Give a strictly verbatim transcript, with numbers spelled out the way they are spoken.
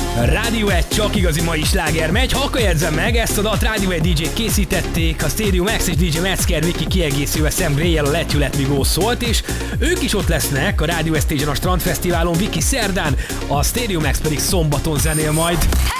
Rádió egy csak igazi mai sláger megy. Ha akkor jegyzem meg, ezt a dalt Rádió egy dé jék készítették, a Stadium X és dé dzsé Metzger Viki kiegészülve Sam Gray-jel a Let You Let Me Go szólt, és ők is ott lesznek a Radio Station a Strandfesztiválon, Viki szerdán, a Stadium X pedig szombaton zenél majd.